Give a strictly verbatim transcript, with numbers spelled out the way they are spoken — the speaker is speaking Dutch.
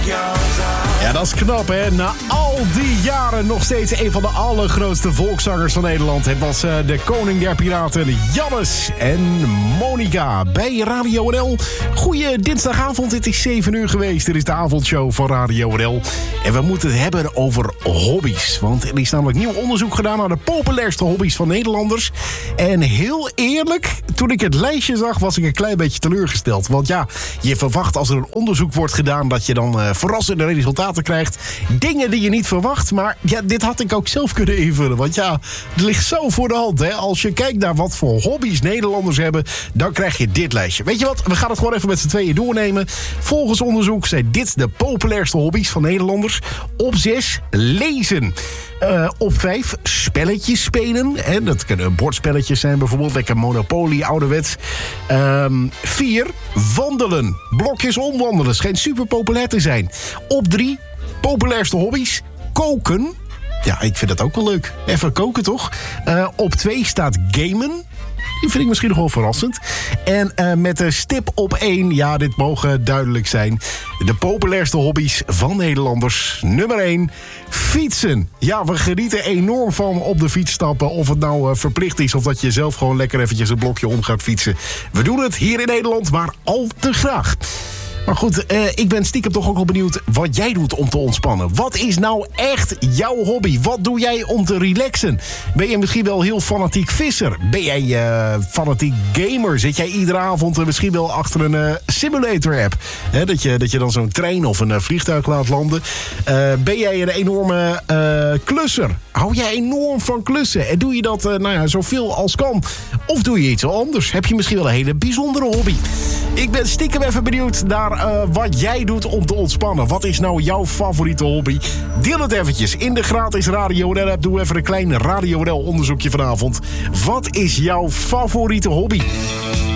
Ja, dat is knap, hè? Na al die jaren nog steeds een van de allergrootste volkszangers van Nederland. Het was uh, de koning der piraten, Jannes en Monica bij Radio N L. Goeie dinsdagavond, het is zeven uur geweest. Dit is de avondshow van Radio N L. En we moeten het hebben over hobby's. Want er is namelijk nieuw onderzoek gedaan naar de populairste hobby's van Nederlanders. En heel eerlijk, toen ik het lijstje zag, was ik een klein beetje teleurgesteld. Want ja, je verwacht als er een onderzoek wordt gedaan dat je dan uh, verrassende resultaten krijgt. Dingen die je niet verwacht. Maar ja, dit had ik ook zelf kunnen invullen. Want ja, het ligt zo voor de hand. Hè? Als je kijkt naar wat voor hobby's Nederlanders hebben, dan krijg je dit lijstje. Weet je wat? We gaan het gewoon even met z'n tweeën doornemen. Volgens onderzoek zijn dit de populairste hobby's van Nederlanders. Op zes, lezen. Uh, op vijf, spelletjes spelen. En dat kunnen bordspelletjes zijn, bijvoorbeeld lekker Monopoly, ouderwets. Um, vier, wandelen. Blokjes omwandelen. Schijnt super populair te zijn. Op drie, populairste hobby's. Koken. Ja, ik vind dat ook wel leuk. Even koken, toch? Uh, op twee staat gamen. Die vind ik misschien nog wel verrassend. En uh, met de stip op één, ja, dit mogen duidelijk zijn. De populairste hobby's van Nederlanders. Nummer één, fietsen. Ja, we genieten enorm van op de fiets stappen. Of het nou uh, verplicht is of dat je zelf gewoon lekker eventjes een blokje om gaat fietsen. We doen het hier in Nederland, maar al te graag. Maar goed, uh, ik ben stiekem toch ook wel benieuwd wat jij doet om te ontspannen. Wat is nou echt jouw hobby? Wat doe jij om te relaxen? Ben je misschien wel heel fanatiek visser? Ben jij uh, fanatiek gamer? Zit jij iedere avond uh, misschien wel achter een uh, simulator-app? He, dat, je, dat je dan zo'n trein of een uh, vliegtuig laat landen. Uh, ben jij een enorme uh, klusser? Hou jij enorm van klussen? En doe je dat uh, nou ja, zoveel als kan? Of doe je iets anders? Heb je misschien wel een hele bijzondere hobby? Ik ben stiekem even benieuwd naar uh, wat jij doet om te ontspannen. Wat is nou jouw favoriete hobby? Deel het eventjes in de gratis Radio N L-app. Doe even een klein Radio N L-onderzoekje vanavond. Wat is jouw favoriete hobby?